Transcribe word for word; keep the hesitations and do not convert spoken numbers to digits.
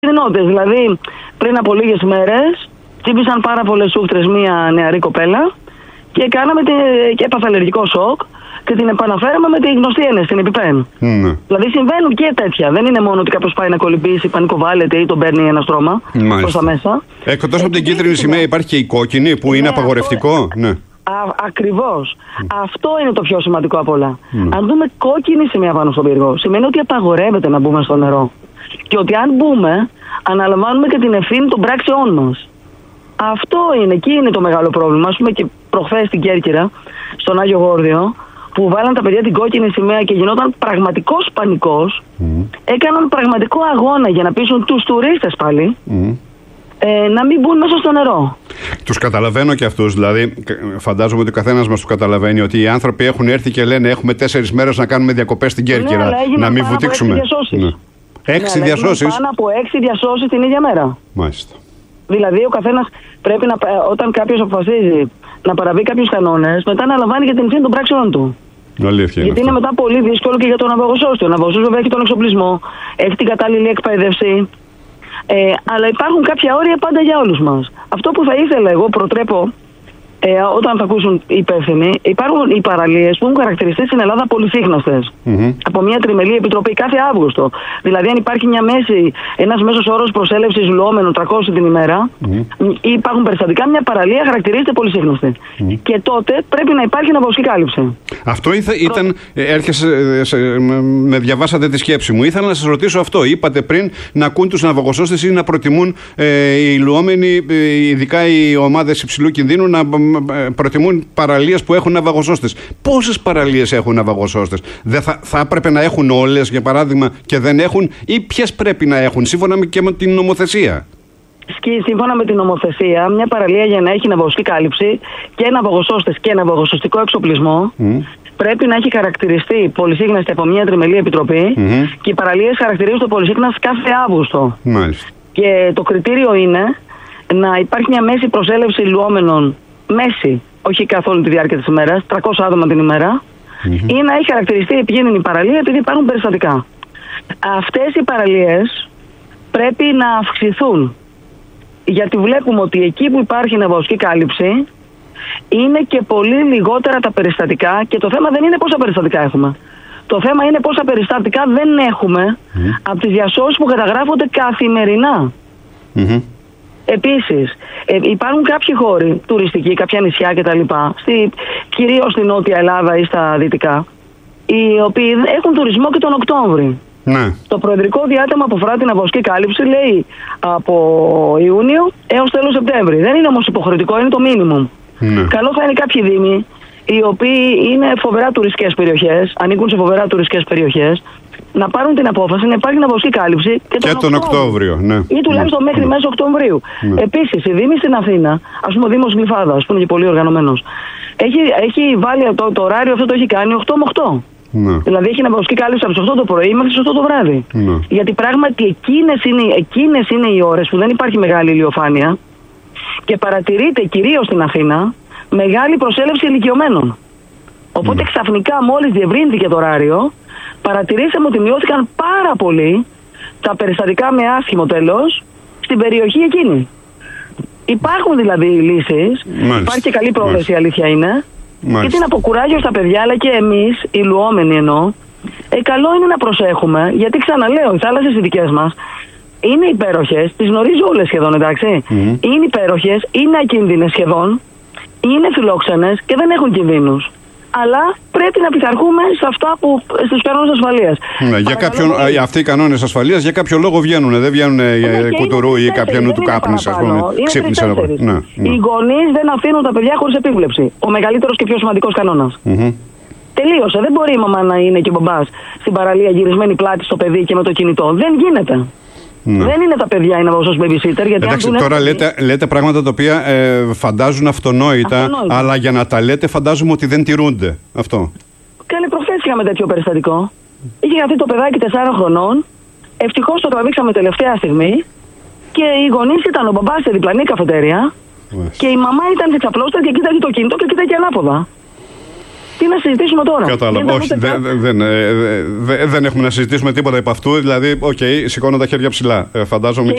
Κοινότητες. Δηλαδή, πριν από λίγες μέρες, τσίπησαν πάρα πολλές σούχτρες μία νεαρή κοπέλα και κάναμε τη, και έπαθα αλλεργικό σοκ και την επαναφέραμε με τη γνωστή ένεση, την επιπέν. Mm. Δηλαδή, συμβαίνουν και τέτοια. Δεν είναι μόνο ότι κάποιος πάει να κολυμπήσει, πανικοβάλλεται ή τον παίρνει ένα στρώμα προς τα μέσα. Εκτός από την κίτρινη σημαία, υπάρχει και η κόκκινη που ναι, είναι απαγορευτικό. Αυτό... Ναι. Α, ακριβώς. Mm. Αυτό είναι το πιο σημαντικό απ' όλα. Mm. Αν δούμε κόκκινη σημαία πάνω στον πύργο, σημαίνει ότι απαγορεύεται να μπούμε στο νερό. Και ότι αν μπούμε, αναλαμβάνουμε και την ευθύνη των πράξεών μας. Αυτό είναι, εκεί είναι το μεγάλο πρόβλημα. Ας πούμε και προχθές στην Κέρκυρα, στον Άγιο Γόρδιο, που βάλαν τα παιδιά την κόκκινη σημαία και γινόταν πραγματικός πανικός, mm. έκαναν πραγματικό αγώνα για να πείσουν τους τουρίστες πάλι, mm. ε, να μην μπουν μέσα στο νερό. Τους καταλαβαίνω και αυτούς, δηλαδή φαντάζομαι ότι ο καθένας μας τους καταλαβαίνει ότι οι άνθρωποι έχουν έρθει και λένε έχουμε τέσσερις μέρες να κάνουμε διακοπές στην Κέρκυρα, ναι, να μην βουτήξουμε. Έξι ναι, διασώσεις. Πάνω από έξι διασώσεις την ίδια μέρα. Μάλιστα. Δηλαδή, ο καθένας πρέπει να, όταν κάποιος αποφασίζει να παραβεί κάποιους κανόνες, μετά να λαμβάνει και την ευθύνη των πράξεων του. Αλήθεια. Γιατί είναι, είναι μετά πολύ δύσκολο και για τον ναυαγοσώστη. Ο ναυαγοσώστης βέβαια έχει τον εξοπλισμό, έχει την κατάλληλη εκπαίδευση. Ε, αλλά υπάρχουν κάποια όρια πάντα για όλους μας. Αυτό που θα ήθελα εγώ, προτρέπω, ε, όταν θα ακούσουν οι υπεύθυνοι, υπάρχουν οι παραλίες που έχουν χαρακτηριστεί στην Ελλάδα πολυσύχναστες. Mm-hmm. Από μια τριμελή επιτροπή κάθε Αύγουστο. Δηλαδή, αν υπάρχει μια μέση, ένας μέσος όρος προσέλευσης λουόμενων τριακόσια την ημέρα, mm-hmm. υπάρχουν περιστατικά, μια παραλία χαρακτηρίζεται πολυσύχναστη. Mm-hmm. Και τότε πρέπει να υπάρχει ναυαγοσωστική κάλυψη. Αυτό ήθε, ήταν. Έρχεσαι, σε, με διαβάσατε τη σκέψη μου. Ήθελα να σας ρωτήσω αυτό. Είπατε πριν να ακούν τους ναυαγοσώστες ή να προτιμούν ε, οι λουόμενοι, ε, ειδικά οι ομάδες υψηλού κινδύνου, να προτιμούν παραλίες που έχουν ναυαγοσώστες. Πόσες παραλίες έχουν ναυαγοσώστες? Δεν θα, θα έπρεπε να έχουν όλες, για παράδειγμα, και δεν έχουν, ή ποιες πρέπει να έχουν, σύμφωνα και με την νομοθεσία? Σύμφωνα με την νομοθεσία, μια παραλία για να έχει ναυαγοσωστική κάλυψη και ναυαγοσώστες και ναυαγοσωστικό εξοπλισμό, mm. πρέπει να έχει χαρακτηριστεί πολυσύχναστη από μια τριμελή επιτροπή mm-hmm. και οι παραλίες χαρακτηρίζονται πολυσύχναστες κάθε Αύγουστο. Μάλιστα. Και το κριτήριο είναι να υπάρχει μια μέση προσέλευση λουόμενων. Μέση, όχι καθ' όλη τη διάρκεια της ημέρας, τριακόσια άτομα την ημέρα, mm-hmm. ή να έχει χαρακτηριστεί επικίνδυνη παραλία επειδή υπάρχουν περιστατικά. Αυτές οι παραλίες πρέπει να αυξηθούν. Γιατί βλέπουμε ότι εκεί που υπάρχει ναυαγοσωστική κάλυψη είναι και πολύ λιγότερα τα περιστατικά και το θέμα δεν είναι πόσα περιστατικά έχουμε. Το θέμα είναι πόσα περιστατικά δεν έχουμε mm-hmm. από τις διασώσεις που καταγράφονται καθημερινά. Mm-hmm. Επίσης, ε, υπάρχουν κάποιοι χώροι τουριστικοί, κάποια νησιά κτλ. Κυρίως στην Νότια Ελλάδα ή στα Δυτικά, οι οποίοι έχουν τουρισμό και τον Οκτώβρη. Ναι. Το προεδρικό διάταγμα που αφορά την ναυαγοσωστική κάλυψη λέει από Ιούνιο έως τέλος Σεπτέμβρη. Δεν είναι όμως υποχρεωτικό, είναι το μίνιμουμ. Ναι. Καλό θα είναι κάποιοι δήμοι, οι οποίοι είναι φοβερά τουριστικές περιοχές, ανήκουν σε φοβερά τουριστικές περιοχές, να πάρουν την απόφαση να υπάρχει ναυαγοσωστική κάλυψη και τον, και τον Οκτώβριο. Ναι. Ή τουλάχιστον ναι. μέχρι μέσα Οκτωβρίου. Ναι. Επίσης, οι δήμοι στην Αθήνα, ας πούμε ο Δήμος Γλυφάδας, που είναι και πολύ οργανωμένος, έχει, έχει βάλει το, το ωράριο αυτό, το έχει κάνει οκτώ με οκτώ. Ναι. Δηλαδή έχει ναυαγοσωστική κάλυψη από τις οκτώ το πρωί μέχρι τις οκτώ το βράδυ. Ναι. Γιατί πράγματι εκείνες είναι, εκείνες είναι οι ώρες που δεν υπάρχει μεγάλη ηλιοφάνεια και παρατηρείται κυρίως στην Αθήνα μεγάλη προσέλευση ηλικιωμένων. Οπότε ναι. ξαφνικά μόλις διευρύνθηκε το ωράριο, παρατηρήσαμε ότι μειώθηκαν πάρα πολύ τα περιστατικά με άσχημο τέλος στην περιοχή εκείνη. Υπάρχουν δηλαδή λύσεις, μάλιστα. υπάρχει και καλή πρόοδεση, η αλήθεια είναι. Μάλιστα. Και την αποκουράγιο στα παιδιά, αλλά και εμείς, οι λουόμενοι εννοώ, ε, καλό είναι να προσέχουμε, γιατί ξαναλέω, οι θάλασσες οι δικές μας είναι υπέροχες, τις γνωρίζω όλες σχεδόν, εντάξει. Mm-hmm. Είναι υπέροχες, είναι ακίνδυνες σχεδόν, είναι φιλόξενες και δεν έχουν κινδύνους. Αλλά πρέπει να πειθαρχούμε σε αυτά που, στους κανόνες ασφαλείας. Ναι, για κάποιον, αυτοί οι κανόνες ασφαλείας για κάποιο λόγο βγαίνουν. Δεν βγαίνουν ναι, κουτουρού ή κάποια νου του κάπνιση, ας πούμε. Ξύπνησε. Ναι, ναι. Οι γονείς δεν αφήνουν τα παιδιά χωρίς επίβλεψη. Ο μεγαλύτερος και πιο σημαντικός κανόνας. Mm-hmm. Τελείωσε. Δεν μπορεί η μαμά να είναι και ο μπαμπάς στην παραλία γυρισμένη πλάτη στο παιδί και με το κινητό. Δεν γίνεται. Ναι. Δεν είναι τα παιδιά οι ναυαγοσώστες babysitter. Γιατί εντάξει, τώρα έτσι... λέτε, λέτε πράγματα τα οποία ε, φαντάζουν αυτονόητα, αυτονόητα, αλλά για να τα λέτε φαντάζομαι ότι δεν τηρούνται. Αυτό. Καλή, προχθές είχαμε τέτοιο περιστατικό. Είχε χαθεί το παιδάκι τεσσάρων χρονών. Ευτυχώς το τραβήξαμε τελευταία στιγμή. Και οι γονείς ήταν ο μπαμπάς σε διπλανή καφετέρια. Yes. Και η μαμά ήταν σε ξαπλώστα και κοίταγε το κινητό και κοίταγε ανάποδα. Τι να συζητήσουμε τώρα? Κατάλαβα. Όχι, δεν, δεν, δεν, δεν έχουμε να συζητήσουμε τίποτα επ' αυτού. Δηλαδή, οκ, okay, σηκώνω τα χέρια ψηλά. Ε, φαντάζομαι.